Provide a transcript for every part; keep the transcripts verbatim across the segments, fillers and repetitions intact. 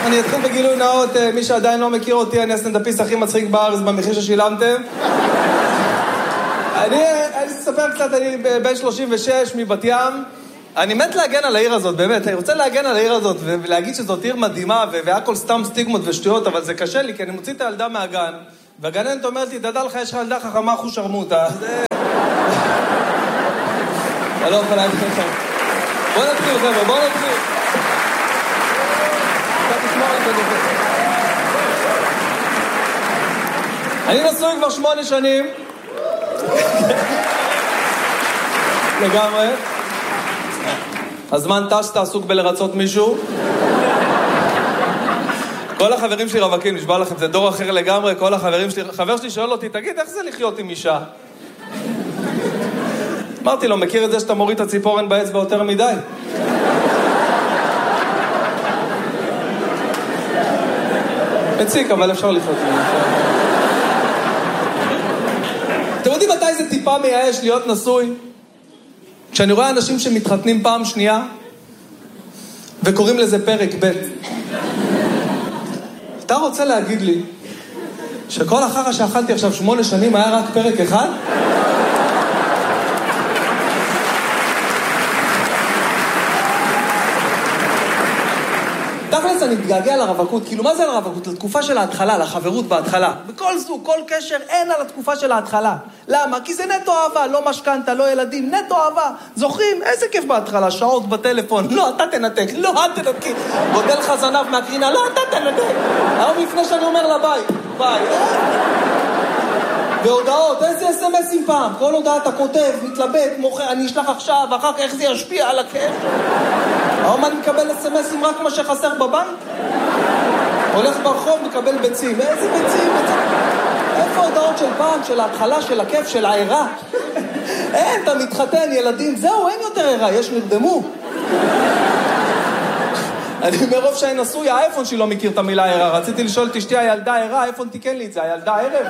אני אתחיל בגילוי נאות, מי שעדיין לא מכיר אותי, אני הסטנדאפיסט הכי מצחיק בארץ במחיר ששילמתם. אני, אני אספר קצת, אני בן שלושים ושש מבת ים. אני מת להגן על העיר הזאת, באמת. אני רוצה להגן על העיר הזאת ולהגיד שזאת עיר מדהימה והכל סתם סטיגמות ושטויות, אבל זה קשה לי, כי אני מוציא את הילדה מהגן, והגננת אומרת לי, תדע לך, יש לך ילדה חכמה אחוז שרמוטה. זה... אני לא יכול להגיד לך. בוא נתחיל, חבר'ה, בוא נתחיל. אני נשוי כבר שמונה שנים. לגמרי. הזמן טס, אתה עסוק בלרצות מישהו. כל החברים שלי רווקים, נשבע לכם, זה דור אחר לגמרי. כל החברים שלי, חבר שלי שואל אותי, תגיד, איך זה לחיות עם אישה? אמרתי לו, מכיר את זה שאתה מוריד את הציפורן באצבע יותר מדי? מציק, אבל אפשר לחיות עם אישה. אתם יודעים מתי זה טיפה מייאש להיות נשוי? כשאני רואה אנשים שמתחתנים פעם שנייה וקוראים לזה פרק ב'. אתה רוצה להגיד לי שכל החרא שאכלתי עכשיו שמונה שנים היה רק פרק אחד? תכלס אני מתגעגע לרווקות, כאילו מה זה לרווקות? לתקופה של ההתחלה, לחברות בהתחלה. בכל זוג, כל קשר, אין על התקופה של ההתחלה. למה? כי זה נטו אהבה, לא משכנתה, לא ילדים, נטו אהבה. זוכרים? איזה כיף בהתחלה, שעות בטלפון, לא, אתה תנתק, לא, אתה תנתק. גודל לך זנב מהקרינה, לא, אתה תנתק. היום לפני שאני אומר לה ביי, ביי. והודעות, איזה אס-אמסים פעם? כל הודעה אתה כותב, מתלבט, מוכר, אני אשלח עכשיו, אחר כך איך זה ישפיע על הקשר? היום אני מקבל אס-אמסים רק מה שחסר בבנק? הולך ברחוב, מקבל ביצים. איזה ביצים? איפה הודעות של פעם, של ההתחלה, של הכיף, של העירה? אין, אתה מתחתן, ילדים, זהו, אין יותר עירה, יש נרדמו. אני מרוב שאני נשוי, האייפון שלי לא מכיר את המילה עירה. רציתי לשאול את אשתי, הילדה עירה, האייפון תיקן לי את זה, הילדה ערב.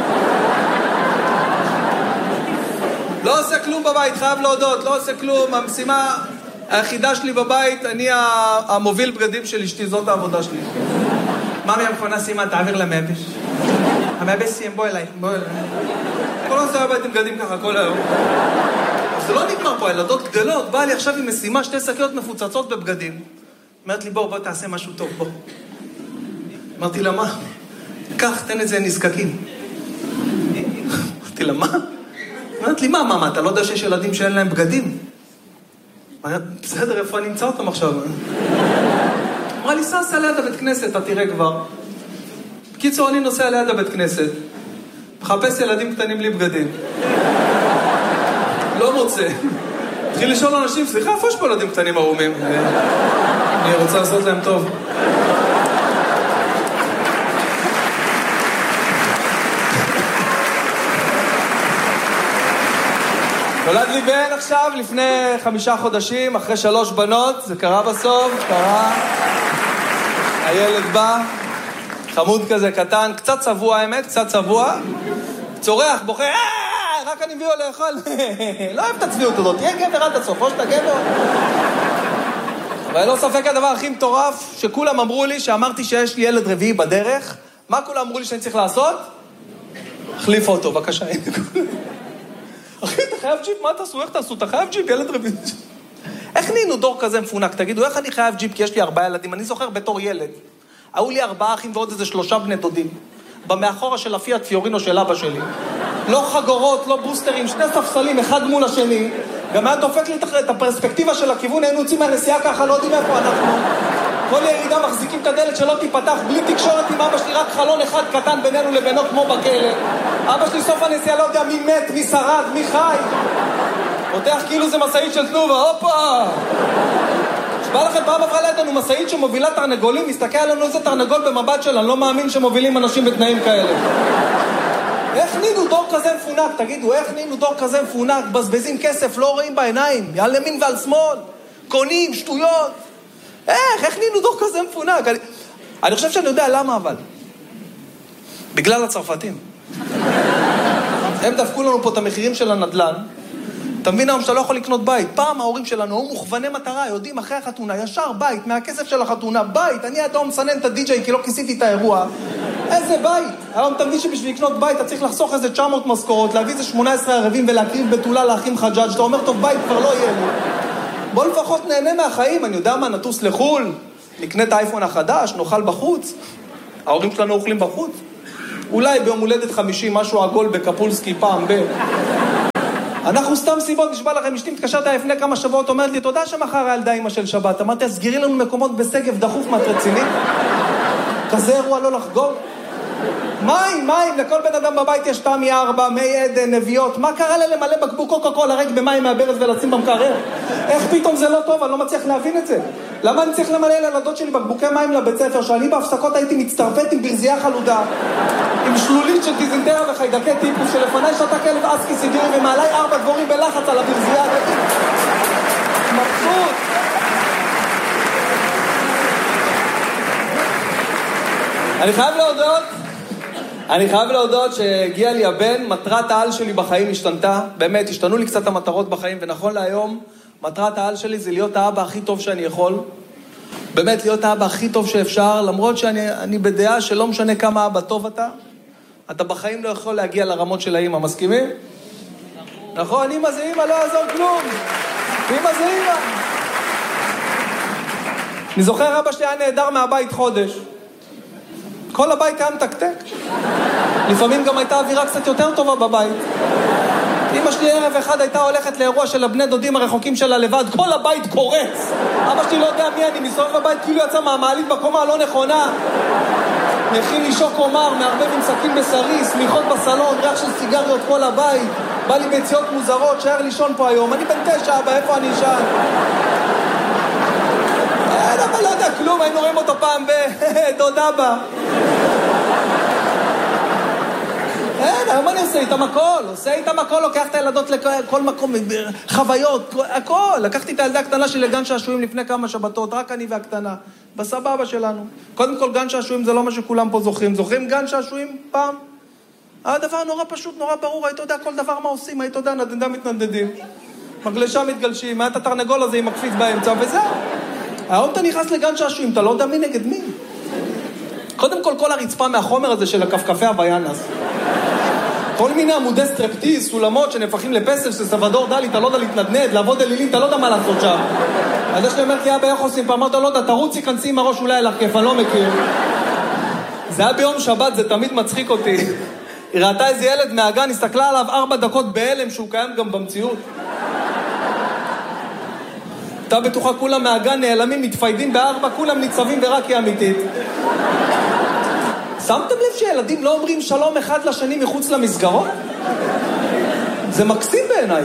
לא עושה כלום בבית, חייב להודות, לא עושה כלום. המשימה היחידה שלי בבית, אני המוביל בגדים של אשתי, זאת העבודה שלי. מאמי המכונה סימה, תעביר למייבש. המייבש סיים, בוא אליי, בוא אליי. כל עושה בבית עם בגדים ככה כל היום. זה לא נגמר פה, הילדות גדלות, באה לי עכשיו עם משימה, שתי שקיות מפוצצות בבגדים. אמרת לי, בוא, בוא תעשה משהו טוב, בוא. אמרתי לה, מה? קח, תן את זה נזקקים. אמרתי לה, מה? אמרת לי, מה, מה, אתה לא יודע שיש ילדים שאין להם בגדים? בסדר, איפה אני אמצא אותם עכשיו? אמרה לי, סע, סע ליד הבית כנסת, אתה תראה כבר. בקיצור, אני נוסע ליד הבית כנסת, מחפש ילדים קטנים בלי בגדים. לא מוצא. התחיל לשאול אנשים, סליחה, איפה יש פה ילדים קטנים ערומים? אני רוצה לעשות להם טוב. נולד לי בן עכשיו, לפני חמישה חודשים, אחרי שלוש בנות, זה קרה בסוף, קרה. הילד בא, חמוד כזה קטן, קצת צבוע האמת, קצת צבוע, צורח, בוכה, רק אני מביא לו לאכול. לא אוהב את הצביעות הזאת, תהיה גבר עד הסוף, או שאתה גבר. אבל לא ספק הדבר הכי מטורף, שכולם אמרו לי, שאמרתי שיש לי ילד רביעי בדרך, מה כולם אמרו לי שאני צריך לעשות? החליף אותו, בבקשה. אחי, אתה חייב ג'יפ, מה תעשו? איך תעשו? אתה חייב ג'יפ, ילד רביעי. איך נהיינו דור כזה מפונק? תגידו, איך אני חייב ג'יפ? כי יש לי ארבעה ילדים. אני זוכר בתור ילד. היו לי ארבעה אחים ועוד איזה שלושה בני דודים. במאחורה של הפיאט פיורינו של אבא שלי. לא חגורות, לא בוסטרים, שני ספסלים, אחד מול השני. גם היה דופק לי את הפרספקטיבה של הכיוון, היינו יוצאים מהנסיעה ככה, לא יודעים איפה אנחנו. כל ירידה מחזיקים את הדלת שלא תיפתח, בלי תקשורת עם אבא שלי, רק חלון אחד קטן בינינו לבינו כמו בכלא. אבא שלי סוף הנסיעה לא יודע מי מת, מי שרד, מי חי. פותח כאילו זה מסעית של תנובה, הופה! שבא לכם פעם עברה לידנו מסעית שמובילה תרנגולים, מסתכל עלינו איזה תרנגול במבט שלה, אני לא מאמין שמובילים אנשים בתנאים כאלה. איך נהיינו דור כזה מפונק? תגידו, איך נהיינו דור כזה מפונק? בזבזים כסף, לא רואים בעיניים, על ימין ועל שמאל, קונים, שטויות. איך, איך נהיינו דור כזה מפונק? אני, אני חושב שאני יודע למה אבל. בגלל הצרפתים. הם דפקו לנו פה את המחירים של הנדלן, את אתה מבין היום שאתה לא יכול לקנות בית. פעם ההורים שלנו היו מוכווני מטרה, יודעים אחרי החתונה, ישר בית, מהכסף של החתונה, בית. אני עד היום מסנן את הדי-ג'יי כי לא כיסיתי את האירוע. איזה בית? היום אתה מבין שבשביל לקנות בית אתה צריך לחסוך איזה תשע מאות משכורות, להביא איזה שמונה עשרה ערבים ולהקריב בתולה לאחים חג'אג'. אתה אומר, טוב, בית כבר לא יהיה לי. בוא לפחות נהנה מהחיים, אני יודע מה, נטוס לחול, נקנה את האייפון החדש, נאכל בחוץ. ההורים שלנו אוכלים בחוץ. אולי ביום הולדת חמישים, משהו עגול בקפולסקי פעם ב... אנחנו סתם סיבות, נשבע לכם, אשתי מתקשרת לפני כמה שבועות, אומרת לי, תודה שמחר הילדה אמא של שבת. אמרתי, אז סגירי לנו מקומות בסגב דחוף מהרציני. כזה אירוע לא לחגוג. מים, מים, לכל בן אדם בבית יש תמי ארבע, מי עדן, נביאות. מה קרה לה למלא בקבוק קוקה קולה ריק במים מהברז ולשים במקרר? איך פתאום זה לא טוב? אני לא מצליח להבין את זה. למה אני צריך למלא לילדות שלי בקבוקי מים לבית ספר, שאני בהפסקות הייתי מצטרפת עם ברזייה חלודה, עם שלולית של דיזנטריה וחיידקי טיפוס, שלפניי שאתה כלב אסקי סידורי ומעליי ארבע דבורים בלחץ על הברזייה. מבסוט. אני חייב להודות, אני חייב להודות שהגיע לי הבן, מטרת העל שלי בחיים השתנתה, באמת, השתנו לי קצת המטרות בחיים, ונכון להיום, מטרת העל שלי זה להיות האבא הכי טוב שאני יכול, באמת להיות האבא הכי טוב שאפשר, למרות שאני אני בדעה שלא משנה כמה אבא טוב אתה, אתה בחיים לא יכול להגיע לרמות של האמא, מסכימים? נכון, אמא זה אמא, לא יעזור כלום, אמא זה אמא. אני זוכר, אבא שלי היה נהדר מהבית חודש, כל הבית היה מתקתק. לפעמים גם הייתה אווירה קצת יותר טובה בבית. אמא שלי ערב אחד הייתה הולכת לאירוע של הבני דודים הרחוקים שלה לבד, כל הבית קורץ. אבא שלי לא יודע מי אני, מסתובב בבית כאילו יצא מהמעלית בקומה הלא נכונה. מכין לי שוק אומר, מערבב עם סכין בשרי, סמיכות בסלון, ריח של סיגריות כל הבית. בא לי ביציות מוזרות, שער לישון פה היום. אני בן תשע, אבא, איפה אני אשן? אין, אבל לא יודע כלום, היינו רואים אותו פעם בדוד אבא. אין, היום אני עושה איתם הכל, עושה איתם הכל, לוקח את הילדות לכל מקום, חוויות, הכל. לקחתי את הילדה הקטנה שלי לגן שעשועים לפני כמה שבתות, רק אני והקטנה, בסבבה שלנו. קודם כל, גן שעשועים זה לא מה שכולם פה זוכרים. זוכרים גן שעשועים פעם? הדבר נורא פשוט, נורא ברור, היית יודע כל דבר מה עושים, היית יודע, נדנדה מתנדדים, מגלשה מתגלשים, היה את התרנגול הזה עם מקפיץ באמצע, וזהו. היום אתה נכנס לגן שעשועים, אתה לא יודע מי נגד מי. קודם כל, כל הרצפה מהחומר הזה של הכפכפי הוויאנס. כל מיני עמודי סטרפטיז, סולמות שנפחים לפסל של סבדור דלי, אתה לא יודע להתנדנד, לעבוד אלילים, אתה לא יודע מה לעשות שם. אז שלי אומרת לי, אבא, איך עושים? פעם אמרת, לא יודע, תרוצי, כנסי עם הראש אולי אליך כיף, אני לא מכיר. זה היה ביום שבת, זה תמיד מצחיק אותי. היא ראתה איזה ילד מהגן, הסתכלה עליו ארבע דקות בהלם שהוא קיים גם במציאות. אתה בטוחה כולם מהגן נעלמים, מתפיידים בארבע, כולם ניצבים ורק היא אמיתית. שמתם לב שילדים לא אומרים שלום אחד לשני מחוץ למסגרות? זה מקסים בעיניי.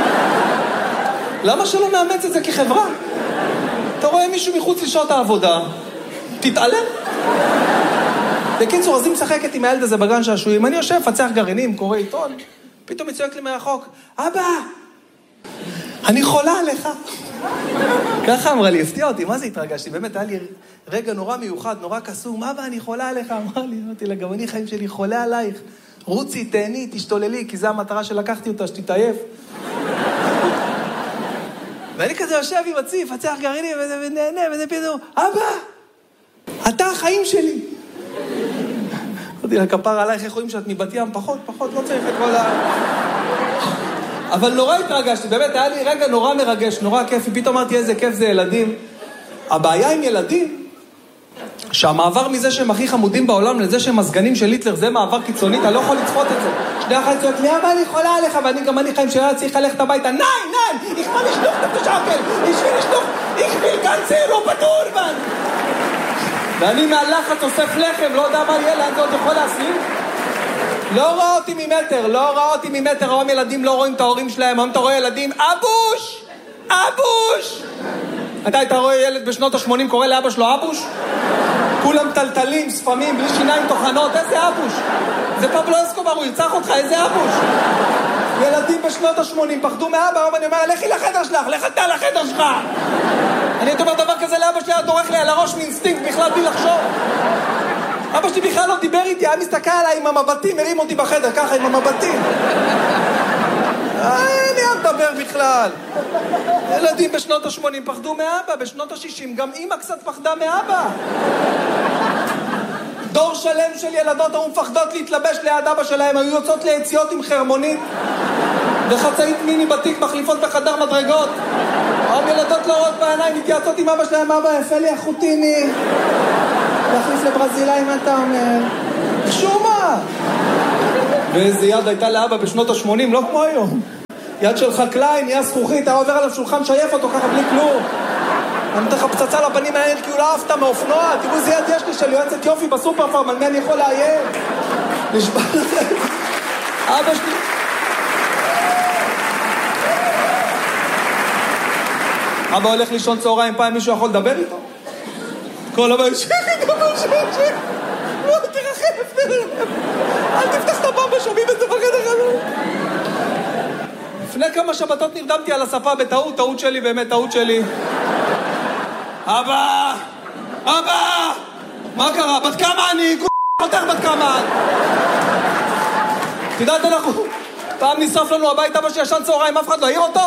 למה שלא נאמץ את זה כחברה? אתה רואה מישהו מחוץ לשעות העבודה, תתעלם. בקיצור, אז היא משחקת עם הילד הזה בגן שעשועים, אני יושב, פצח גרעינים, קורא עיתון, פתאום היא צועקת לי מהרחוק, אבא, אני חולה עליך. ככה אמרה לי, הפתיע אותי, מה זה התרגשתי? באמת, היה לי רגע נורא מיוחד, נורא קסום, אבא, אני חולה עליך, אמר לי, אמרתי לה, גם אני חיים שלי חולה עלייך, רוצי, תהני, תשתוללי, כי זו המטרה שלקחתי אותה, שתתעייף. ואני כזה יושב עם הציף, פצח גרעינים, ונהנה, וזה פתאום, אבא, אתה החיים שלי. אמרתי לה, כפר עלייך, איך רואים שאת מבת ים? פחות, פחות, לא צריך את כל ה... אבל נורא התרגשתי, באמת, היה לי רגע נורא מרגש, נורא כיפי, פתאום אמרתי איזה כיף זה ילדים. הבעיה עם ילדים, שהמעבר מזה שהם הכי חמודים בעולם לזה שהם הסגנים של היטלר, זה מעבר קיצוני, אתה לא יכול לצפות את זה. שני אחת צועק לי, אבא, אני חולה עליך, ואני גם אני חיים שהיה צריך ללכת הביתה, ניי, ניי, איך מה נשלוח את השקל, בשביל לשלוח, איך מלגנצה, לא פתור, בן. ואני מהלחץ אוסף לחם, לא יודע מה יהיה, לאן זה עוד יכול להסלים? לא ראה אותי ממטר, לא ראה אותי ממטר, היום ילדים לא רואים את ההורים שלהם, היום אתה רואה ילדים, אבוש! אבוש! אתה היית רואה ילד בשנות ה-שמונים קורא לאבא שלו אבוש? כולם טלטלים, ספמים, בלי שיניים תוכנות, איזה אבוש? זה פבלו אסקובר, הוא ירצח אותך, איזה אבוש? ילדים בשנות ה-שמונים פחדו מאבא, היום אני אומר, לכי לחדר שלך, לך אתה לחדר שלך! אני הייתי אומר דבר כזה לאבא שלי, היה דורך לי על הראש מאינסטינקט בכלל בלי לחשוב. אבא שלי בכלל לא דיבר איתי, היה מסתכל עליי עם המבטים, הרים אותי בחדר, ככה עם המבטים. אין לי אל תדבר בכלל. בכלל. ילדים בשנות ה-שמונים פחדו מאבא, בשנות ה-שישים גם אמא קצת פחדה מאבא. דור שלם של ילדות היו מפחדות להתלבש ליד אבא שלהם, היו יוצאות ליציאות עם חרמונית וחצאית מיני בתיק מחליפות בחדר מדרגות. היום ילדות לא רואות בעיניים, מתייעצות עם אבא שלהם, אבא יפה לי החוטיני, להחליף לברזילאי מה אתה אומר? שומה! ואיזה יד הייתה לאבא בשנות ה-שמונים, לא כמו היום. יד של חקלאי, נהיה זכוכית, היה עובר עליו שולחן, שייף אותו ככה בלי כלום. אני נותן לך פצצה לפנים העניין, כי הוא לא אהבת מאופנוע. תראו איזה יד יש לי של יועצת יופי בסופר פארם, על מי אני יכול לאיים? נשבע לכם. אבא שלי... אבא הולך לישון צהריים, פעם מישהו יכול לדבר איתו? כל אבא ישכח את אבא שכח. לא, תרחף, תרחף. אל תפתח את הבמבה, שומעים את זה בחדר חלום. לפני כמה שבתות נרדמתי על הספה בטעות, טעות שלי, באמת טעות שלי. אבא! אבא! מה קרה? בת כמה אני? פותח בת כמה? תדעת אנחנו... פעם נשרף לנו הבית, אבא שישן צהריים, אף אחד לא העיר אותו?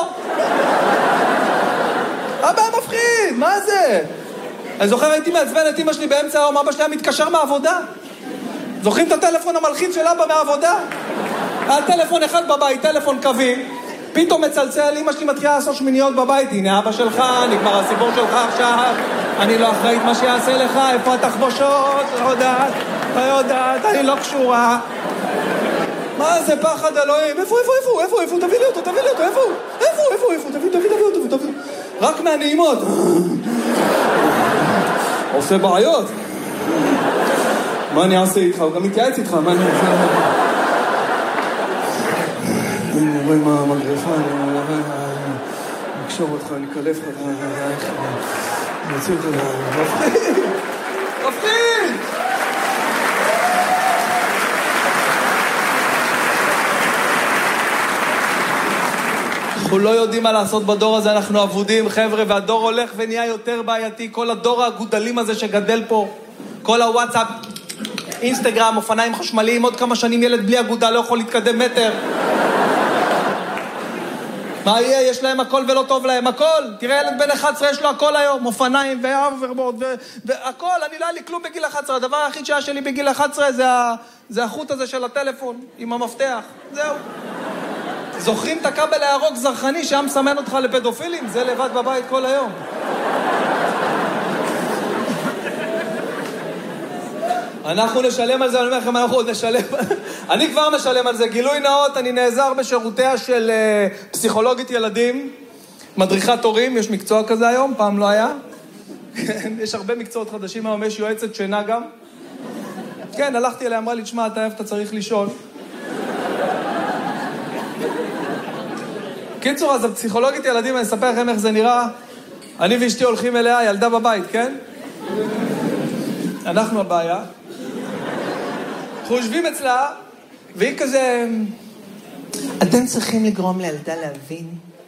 אבא מפחיד, מה זה? אני זוכר, הייתי מעצבן את אמא שלי באמצע היום, אבא שלי היה מתקשר מהעבודה. זוכרים את הטלפון המלחיץ של אבא מהעבודה? היה טלפון אחד בבית, טלפון קווי, פתאום מצלצל, אמא שלי מתחילה לעשות שמיניות בבית, הנה אבא שלך, נגמר הסיפור שלך עכשיו, אני לא אחראית מה שיעשה לך, איפה התחבושות, לא יודעת, לא יודעת, אני לא קשורה. מה זה פחד אלוהים? איפה, איפה, איפה, איפה, איפה, תביא לי אותו, תביא לי אותו, איפה, איפה, איפה, איפה, תביא, תביא, תביא אותו, תביא. רק מהנעימות. עושה בעיות. מה אני אעשה איתך? הוא גם מתייעץ איתך, מה אני אעשה? אני רואה מה המגרפה, אני אקשור אותך, אני אקלף לך, אני אוציא אותך, מפחיד! מפחיד! אנחנו לא יודעים מה לעשות בדור הזה, אנחנו עבודים, חבר'ה, והדור הולך ונהיה יותר בעייתי, כל הדור הגודלים הזה שגדל פה, כל הוואטסאפ, אינסטגרם, אופניים חשמליים, עוד כמה שנים ילד בלי אגודה לא יכול להתקדם מטר. מה יהיה? יש להם הכל ולא טוב להם, הכל. תראה, ילד בן אחת עשרה יש לו הכל היום, אופניים ואוברבורד והכל. אני לא היה לי כלום בגיל אחת עשרה, הדבר היחיד שהיה שלי בגיל אחת עשרה זה, זה החוט הזה של הטלפון עם המפתח, זהו. זוכרים את הכבל הירוק זרחני שהיה מסמן אותך לפדופילים? זה לבד בבית כל היום. אנחנו נשלם על זה, אני אומר לכם, אנחנו עוד נשלם. אני כבר משלם על זה. גילוי נאות, אני נעזר בשירותיה של uh, פסיכולוגית ילדים, מדריכת הורים, יש מקצוע כזה היום, פעם לא היה. יש הרבה מקצועות חדשים היום, יש יועצת שינה גם. כן, הלכתי אליה, אמרה לי, תשמע, אתה איפה אתה צריך לישון. קיצור, אז הפסיכולוגית ילדים, אני אספר לכם איך זה נראה. אני ואשתי הולכים אליה, ילדה בבית, כן? אנחנו הבעיה. אנחנו יושבים אצלה, והיא כזה... אתם צריכים לגרום לילדה להבין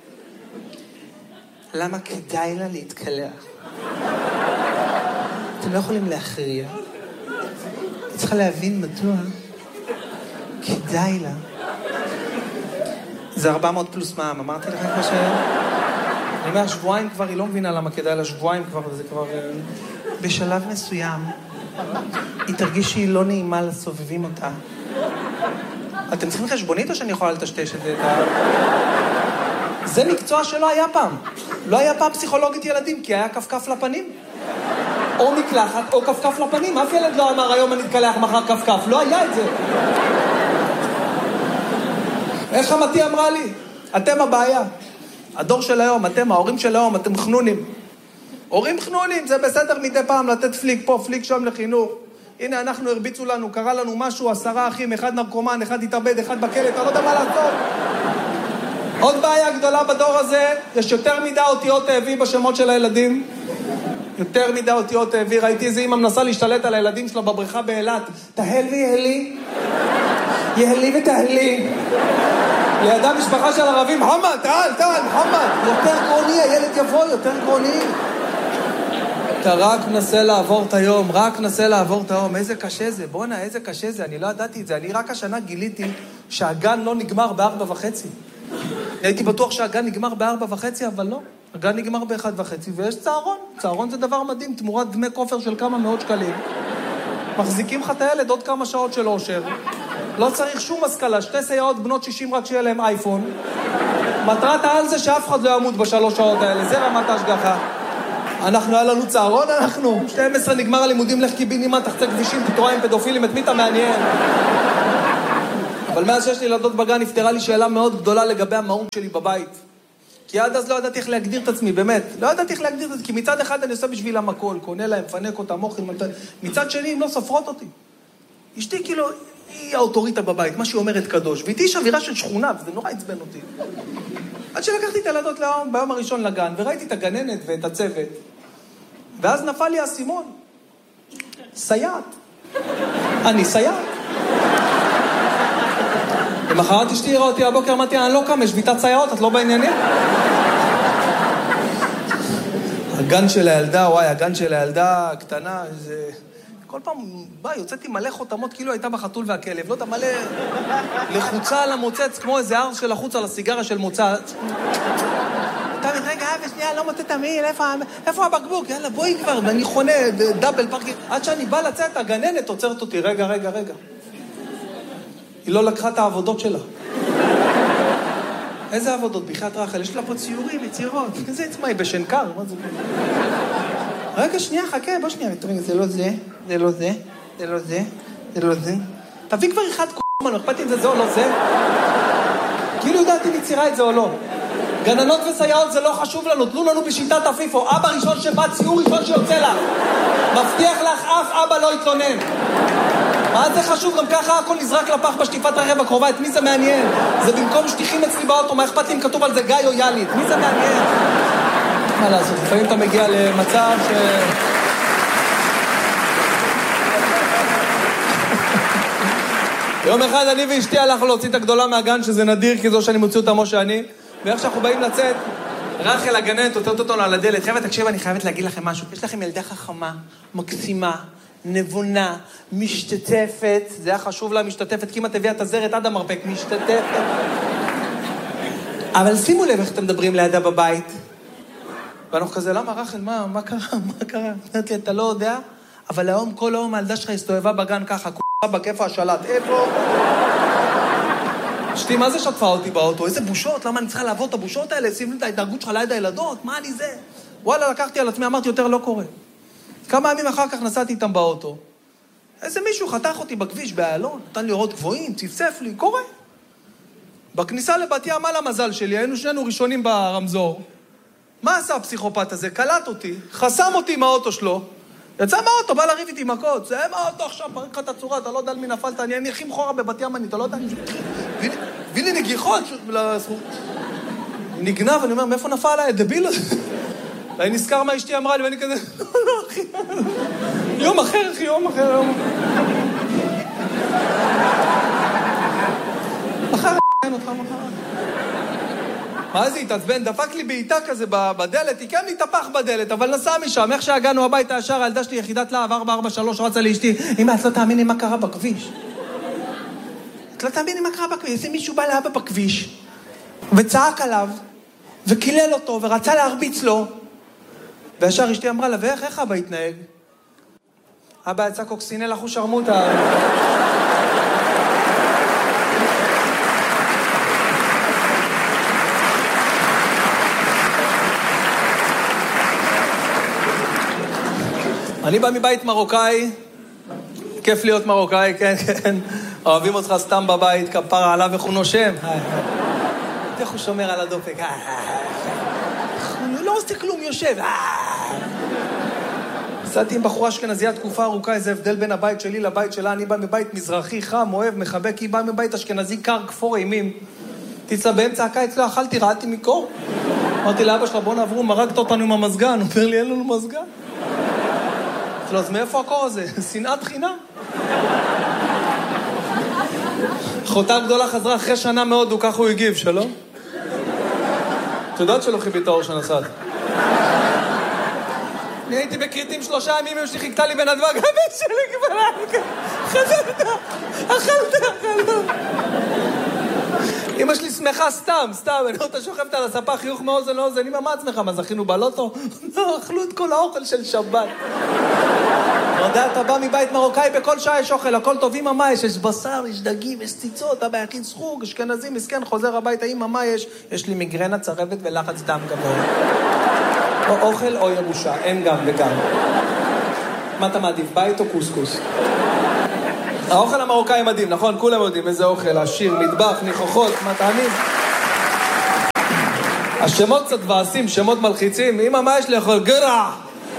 למה כדאי לה להתקלח. אתם לא יכולים להכריע. היא צריכה להבין מדוע כדאי לה. זה ארבע מאות פלוס מע"מ, אמרתי לכם כמו ש... אני אומר, שבועיים כבר, היא לא מבינה למה כדאי לה, שבועיים כבר, זה כבר... בשלב מסוים, היא תרגיש שהיא לא נעימה לסובבים אותה. אתם צריכים חשבונית או שאני יכולה לטשטש את זה? זה מקצוע שלא היה פעם. לא היה פעם פסיכולוגית ילדים, כי היה כפכף לפנים. או מקלחת או כפכף לפנים. אף ילד לא אמר, היום אני אתקלח מחר כפכף. לא היה את זה. איך חמתי אמרה לי? אתם הבעיה. הדור של היום, אתם, ההורים של היום, אתם חנונים. הורים חנונים, זה בסדר מדי פעם לתת פליק פה, פליק שם לחינוך. הנה, אנחנו הרביצו לנו, קרה לנו משהו, עשרה אחים, אחד נרקומן, אחד התאבד, אחד בכלא, אתה לא יודע מה לעשות. עוד בעיה גדולה בדור הזה, יש יותר מדי אותיות האבי בשמות של הילדים. יותר מדי אותיות האבי, ראיתי איזה אמא מנסה להשתלט על הילדים שלה בבריכה באילת. תהל ויהלי, יהלי ותהלי. לידה משפחה של ערבים, חמד, תעל, תעל, חמד. יותר גרוני, הילד יבוא, יותר גרוני. אתה רק נסה לעבור את היום, רק נסה לעבור את היום. איזה קשה זה, בונה, איזה קשה זה. אני לא ידעתי את זה. אני רק השנה גיליתי שהגן לא נגמר בארבע וחצי. הייתי בטוח שהגן נגמר בארבע וחצי, אבל לא. הגן נגמר באחד וחצי, ויש צהרון. צהרון זה דבר מדהים, תמורת דמי כופר של כמה מאות שקלים. מחזיקים לך את הילד עוד כמה שעות של אושר. לא צריך שום השכלה, שתי סייעות בנות שישים רק שיהיה להם אייפון. מטרת העל זה שאף אחד לא ימות בשלוש שעות האלה, זה רמת ההשגחה. אנחנו, היה לנו צהרון, אנחנו. שתים עשרה נגמר הלימודים, לך קיבינימה, תחצה כבישים, תתראה עם פדופילים, את מי אתה מעניין? אבל מאז שיש לי ילדות בגן, נפתרה לי שאלה מאוד גדולה לגבי המהות שלי בבית. כי עד אז לא ידעתי איך להגדיר את עצמי, באמת. לא ידעתי איך להגדיר את עצמי, כי מצד אחד אני עושה בשבילם הכל, קונה להם, פנק אותם, אוכל, מצד שני, הם לא סופרות אותי. אשתי כאילו, היא האוטוריטה בבית, מה שהיא אומרת קדוש, ואיתי יש אווירה של שכונה, וזה נורא עצבן אותי. עד שלקחתי את הילדות להום, ביום הראשון לגן, וראיתי את הגננת ואת הצוות, ואז נפל לי הסימון. סייעת. אני סייעת. למחרת אשתי הראה אותי הבוקר, אמרתי, אני לא קם, יש שביתת סייעות, את לא בעניינים? הגן של הילדה, וואי, הגן של הילדה הקטנה, זה... כל פעם בא, יוצאתי מלא חותמות, כאילו הייתה בחתול והכלב, לא יודע, מלא לחוצה על המוצץ, כמו איזה ארס של החוץ על הסיגרה של מוצץ. תמיד, רגע, אבא, שנייה, לא מוצא תמיד, איפה הבקבוק? יאללה, בואי כבר, ואני חונה, דאבל פארקינג. עד שאני בא לצאת, הגננת עוצרת אותי, רגע, רגע, רגע. היא לא לקחה את העבודות שלה. איזה עבודות? ביחת רחל, יש לה פה ציורים, יצירות. איזה עצמה, היא בשנקר, מה זה? רגע, שנייה, חכה, בוא שנייה. זה לא זה, זה לא זה, זה לא זה, זה לא זה. תביא כבר אחד קומן, לא אכפת אם זה זה או לא זה. כאילו יודעת אם יצירה את זה או לא. גננות וסייעות זה לא חשוב לנו, תנו לנו בשיטת אפיפו. אבא ראשון שבא, ציור ראשון שיוצא לך. מבטיח לך, אף אבא לא יתלונן. מה זה חשוב? גם ככה הכל נזרק לפח בשטיפת רכב הקרובה, את מי זה מעניין? זה במקום שטיחים אצלי באוטו, מה אכפת לי אם כתוב על זה גיא או יאלי? את מי זה מעניין? מה לעשות? לפעמים אתה מגיע למצב ש... יום אחד אני ואשתי הלכנו להוציא את הגדולה מהגן, שזה נדיר, כי זו שאני מוציא אותה כמו שאני, ואיך שאנחנו באים לצאת, רחל הגננת עוטרת אותנו על הדלת. חבר'ה, תקשיב, אני חייבת להגיד לכם משהו. יש לכם ילדה חכמה, מקסימה, נבונה, משתתפת, זה היה חשוב לה, משתתפת, כמעט הביאה את הזרת עד המרפק, משתתפת. אבל שימו לב איך אתם מדברים לידה בבית. ואנחנו כזה, למה רחל, מה, מה קרה, מה קרה? אמרתי לי, אתה לא יודע, אבל היום, כל היום הילדה שלך הסתובבה בגן ככה, כולה בכיפה השלט, איפה? אשתי, מה זה שטפה אותי באוטו? איזה בושות, למה אני צריכה לעבוד את הבושות האלה? שים לי את ההתנהגות שלך ליד הילדות, מה אני זה? וואלה, לקחתי על עצמי, אמרתי, יותר לא קורה. כמה ימים אחר כך נסעתי איתם באוטו. איזה מישהו חתך אותי בכביש באיילון, נתן לי אורות גבוהים, צפצף לי, קורה. בכניסה לבת ים, על המזל שלי, היינו שנינו ראשונים ברמזור. מה עשה הפסיכופת הזה? קלט אותי, חסם אותי עם האוטו שלו, יצא מהאוטו, בא לריב איתי מכות, זה מהאוטו עכשיו, פרק לך את הצורה, אתה לא יודע על מי נפלת, אני אני הכי מחורה בבת ים, אני, אתה לא יודע, הביא לי נגיחות, נגנב, אני אומר, מאיפה נפל עליי, דביל הזה? ואני נזכר מה אשתי אמרה לי, ואני כזה, לא, לא, אחי, יום אחר, אחי, יום אחר, יום אחר. מחר, אין אותך מחר. מה זה התעצבן? דפק לי בעיטה כזה בדלת, היא כן התהפך בדלת, אבל נסע משם, איך שהגענו הביתה ישר, הילדה שלי יחידת להב ארבע ארבע שלוש, רצה לאשתי, אמא, את לא תאמיני מה קרה בכביש. את לא תאמיני מה קרה בכביש, איזה מישהו בא לאבא בכביש, וצעק עליו, וקילל אותו, ורצה להרביץ לו, וישר אשתי אמרה לה, ואיך, איך אבא התנהג? אבא יצא קוקסינל אחו שרמוטה. אני בא מבית מרוקאי, כיף להיות מרוקאי, כן, כן. אוהבים אותך סתם בבית, כפרה עליו איך הוא נושם. איך הוא שומר על הדופק. הוא לא עושה כלום, יושב. עשיתי עם בחורה אשכנזייה תקופה ארוכה, איזה הבדל בין הבית שלי לבית שלה. אני בא מבית מזרחי, חם, אוהב, מחבק, היא באה מבית אשכנזי, קר, כפור אימים. תצלה באמצע הקיץ, לא אכלתי, רעדתי מקור. אמרתי לאבא שלה, בוא נעברו, מרקת אותנו עם המזגן. הוא אומר לי, אין לנו מזגן. אז מאיפה הקור הזה? שנאת חינם. אחותה גדולה חזרה אחרי שנה מאוד, הוא ככה הוא הגיב, שלום? את יודעת שלא חיבי את האור שנסעת. אני הייתי בקריטים שלושה ימים, אמא שלי חיכתה לי בנדבק, הבן שלי כבר חזרת, אכלת, אכלת. אמא שלי שמחה סתם, סתם, אני אותה שוכבת על הספה, חיוך מאוזן לאוזן, אמא, מה עצמך? מה, זכינו בלוטו? לא, אכלו את כל האוכל של שבת. אתה יודע, אתה בא מבית מרוקאי, בכל שעה יש אוכל, הכל טוב, אמא, מה יש? יש בשר, יש דגים, יש ציצות, אבא יכין סחוג, אשכנזי, מסכן, חוזר הביתה, אמא, מה יש? יש לי מיגרנה, צרבת ולחץ דם גבוה. או אוכל או ירושה, אין גם וגם. מה אתה מעדיף, בית או קוסקוס? האוכל המרוקאי מדהים, נכון? כולם יודעים איזה אוכל, עשיר, מטבח, ניחוחות, מטעמים. השמות קצת ועשים, שמות מלחיצים. אמא, מה יש לאכול? גרע!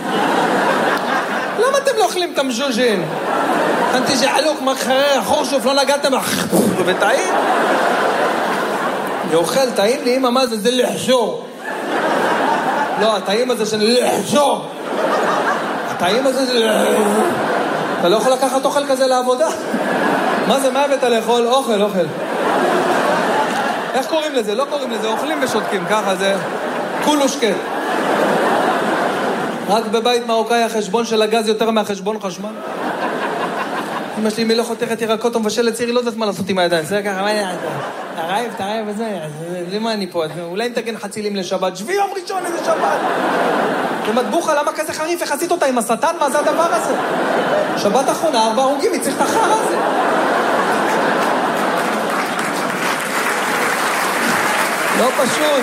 למה אתם לא אוכלים את המז'וז'ין? אנתי ג'עלוק, מחרר, חורשוף, לא נגעתם, וטעים? אני אוכל, טעים לי, אמא, מה זה? זה לחשור. לא, הטעים הזה של לחשור. הטעים הזה זה לחשור. אתה לא יכול לקחת אוכל כזה לעבודה. מה זה, מה הבאת לאכול? אוכל, אוכל. איך קוראים לזה? לא קוראים לזה, אוכלים ושותקים, ככה זה כולו שקט. רק בבית מרוקאי החשבון של הגז יותר מהחשבון חשמל. אמא שלי, מי לא חותכת ירקות או מבשלת צירי, לא יודעת מה לעשות עם הידיים. זה ככה, מה ידעת? תרעב, תרעב וזה, למה אני פה? אולי נתגן חצילים לשבת, שבי יום ראשון איזה שבת. ומטבוחה, למה כזה חריף? איך עשית אותה עם השטן? מה זה הדבר הזה? שבת האחרונה, ארבע הרוגים, היא צריך את החר הזה. לא פשוט.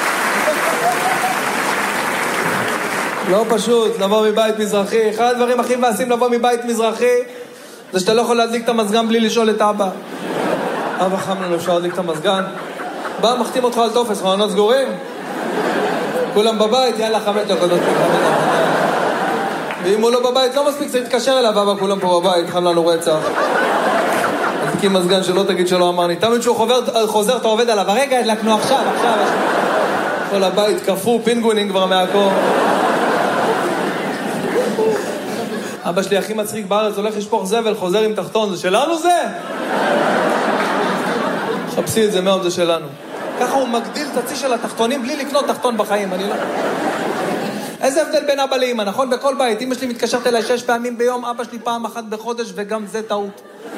לא פשוט, לבוא מבית מזרחי. אחד הדברים הכי מעשים לבוא מבית מזרחי, זה שאתה לא יכול להדליק את המזגן בלי לשאול את אבא. אבא חם לנו, אפשר להדליק את המזגן. בא, מחתים אותך על טופס, חלונות סגורים. כולם בבית, יאללה, חמש דקות, ואם הוא לא בבית, לא מספיק, צריך להתקשר אליו, אבא, כולם פה בבית, חם לנו רצח. תקים מזגן שלא תגיד שלא אמרני. תמיד שהוא חוזר, חוזר, אתה עובד עליו, הרגע הדלקנו עכשיו, עכשיו. כל הבית קפוא, פינגונים כבר מהקור. אבא שלי הכי מצחיק בארץ, הולך לשפוך זבל, חוזר עם תחתון, זה שלנו זה? חפשי את זה מאוד, זה שלנו. ככה הוא מגדיל את הצי של התחתונים בלי לקנות תחתון בחיים, אני לא... איזה הבדל בין אבא לאמא, נכון? בכל בית, אמא שלי מתקשרת אליי שש פעמים ביום, אבא שלי פעם אחת בחודש, וגם זה טעות.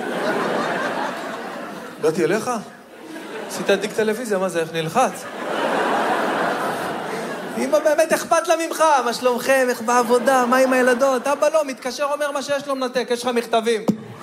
באתי אליך? עשית עדיק טלוויזיה, מה זה, איך נלחץ? אמא באמת אכפת לה ממך, מה שלומכם, איך בעבודה, מה עם הילדות? אבא לא, מתקשר אומר מה שיש לו מנתק, יש לך מכתבים.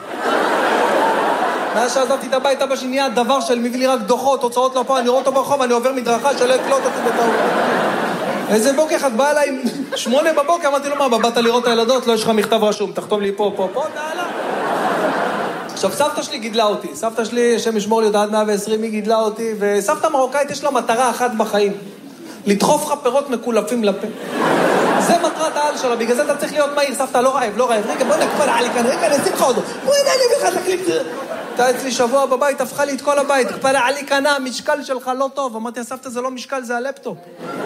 מאז שעזבתי את הבית, אבא שלי נהיה דבר של מביא לי רק דוחות, הוצאות לא פה, אני רואה אותו ברחוב, אני עובר מדרכה שלא יקלוט אותי בטעות. איזה בוקר אחד בא אליי, שמונה בבוקר, אמרתי לו, מה, באת לראות את הילדות? לא, יש לך מכתב רשום, תחתום לי פה, פה, פה, נעלה. עכשיו, סבתא שלי גידלה אותי, סבתא שלי, שם ישמור לי אותה עד מאה ועשרים, היא גידלה אותי, וסבתא מרוקאית יש לה מטרה אחת בחיים, לדחוף לך פירות מקולפים לפה. זה מטרת העל שלה, בגלל זה אתה צריך להיות מהיר, סבתא, לא רעב, לא רעב, רגע, בוא נקפל עלי כאן, רגע, נשים לך אותו, בוא נעלי בכלל, תקליק. אתה אצלי שבוע בבית, הפכה לי את כל הבית, קפל עלי כאן, המשקל שלך לא טוב. אמרתי, סבתא, זה לא משקל, זה הלפטופ.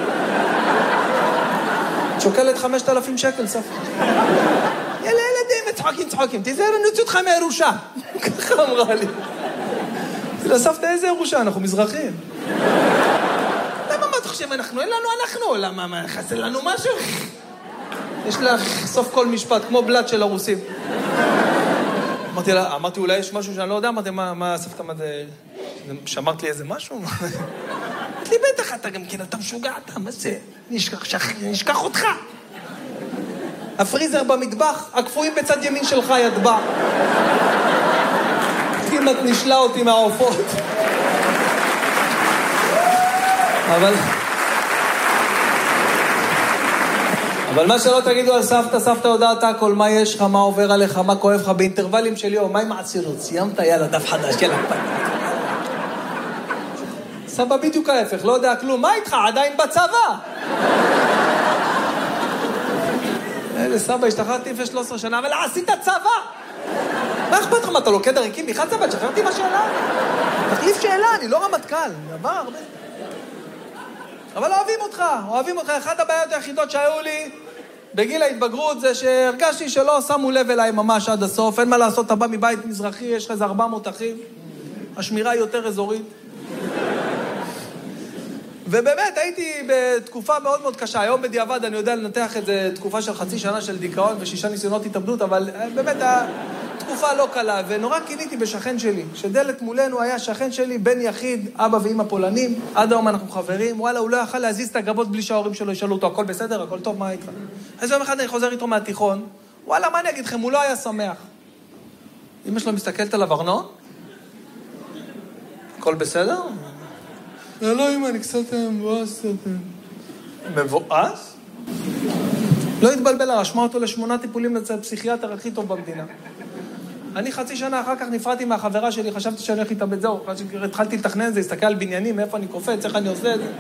שוקלת חמשת אלפים שקל, סבתא. יאללה, ילדים, צחוקים, צחוקים, תיזהר, אני יוצא אותך מהירושה. ככה אמרה לי. לסבתא, איזה ירושה? אנחנו מזרחים. למה, מה אתה חושב? אנחנו, אין לנו אנחנו. למה, מה, חסר לנו משהו? יש לה סוף כל משפט, כמו בלד של הרוסים. אמרתי לה, אמרתי, אולי יש משהו שאני לא יודע, אמרתי, מה, מה, סבתא, מה זה... שמרת לי איזה משהו? אמרתי לי, בטח, אתה גם כן, אתה משוגע, אתה, מה זה? נשכח אותך. הפריזר במטבח, הקפואים בצד ימין שלך ידבע. כמעט נשלה אותי מהעופות. אבל... אבל מה שלא תגידו על סבתא, סבתא יודעת הכל, מה יש לך, מה עובר עליך, מה כואב לך, באינטרוולים של יום, מה עם העצירות? סיימת? יאללה, דף חדש, יאללה. סבא בדיוק ההפך, לא יודע כלום, מה איתך? עדיין בצבא. איזה סבא, השתחררתי לפני שלוש עשרה שנה, אבל עשית צבא. מה אכפת לך? מה, אתה לוקד הריקים? מיכל צבא, שחררתי מהשאלה. תחליף שאלה, אני לא רמטכ"ל. עבר הרבה. אבל אוהבים אותך, אוהבים אותך. אחת הבעיות היחידות שהיו לי בגיל ההתבגרות זה שהרגשתי שלא שמו לב אליי ממש עד הסוף. אין מה לעשות, אתה בא מבית מזרחי, יש לך איזה ארבע מאות אחים. השמירה היא יותר אזורית. ובאמת, הייתי בתקופה מאוד מאוד קשה. היום בדיעבד אני יודע לנתח את זה, תקופה של חצי שנה של דיכאון ושישה ניסיונות התאבדות, אבל באמת תקופה לא קלה, ונורא קיניתי בשכן שלי, שדלת מולנו היה שכן שלי, בן יחיד, אבא ואמא פולנים, עד היום אנחנו חברים, וואלה, הוא לא יכל להזיז את הגבות בלי שההורים שלו ישאלו אותו, הכל בסדר, הכל טוב, מה איתך? אז יום אחד אני חוזר איתו מהתיכון, וואלה, מה אני אגיד לכם, הוא לא היה שמח. אמא שלו מסתכלת עליו, ארנון? הכל בסדר? לא, אמא, אני קצת מבואס. מבואס? לא התבלבל, רשמה אותו לשמונה טיפולים אצל הפסיכיאטר הכי טוב במדינה. אני חצי שנה אחר כך נפרדתי מהחברה שלי, חשבתי שאני הולך איתה בזהו, התחלתי לתכנן את זה, הסתכל על בניינים, מאיפה אני קופץ, איך אני עושה את זה.